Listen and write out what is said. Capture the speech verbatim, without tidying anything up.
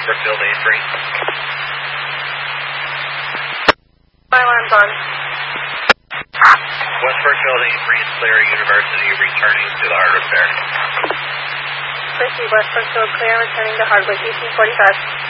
Brookfield A three. My alarm's on. West Brookfield A three is clear. University returning to the Hardwick there. Proceed, West Brookfield clear, returning to Hardwick, eighteen forty-five.